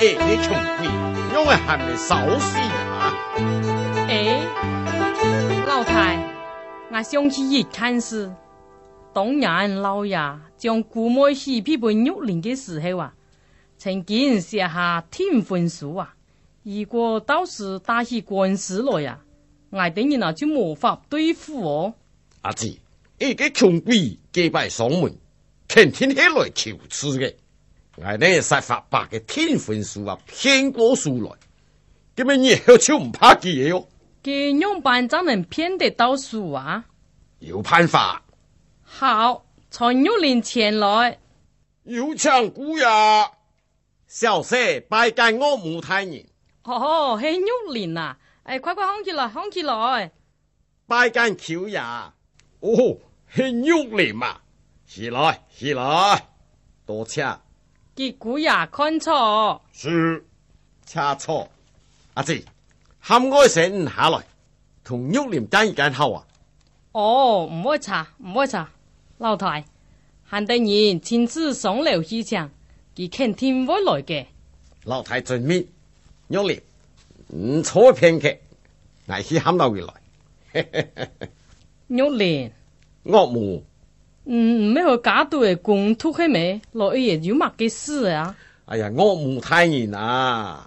你穷鬼，因为还没烧死啊！ 老太，我想起一件事，当年老爷将姑妹许配给玉林的时候啊，曾经写下订婚书啊。如果到时打起官司来呀，我等人就无法对付哦。 阿姊，一个穷鬼结拜上门，肯定起来求吃的。我呢设法把个订婚书啊骗过书来，咁么以后就唔怕佢哟。 这样办怎能骗得到书啊？ 有办法。 好，从玉林前来。 有请姑爷，小婿拜见我母太人。 哦，是玉林啊！快快放起来，放起来！ 拜见舅爷。哦，是玉林嘛？起来，起来，多谢。 给姑爷看错。 是，恰错。阿姊，喊我先下來，同玉林爭一間好啊。 哦，唔好查，唔好查，老太，喊得人親自上樓去搶，佢肯定會來嘅。 老太遵命，玉林，唔錯片刻，我去喊到佢來。 玉林， 岳母。 唔要去假對公吐起未，落一夜要乜嘅事啊？ 哎呀，岳母太人啊！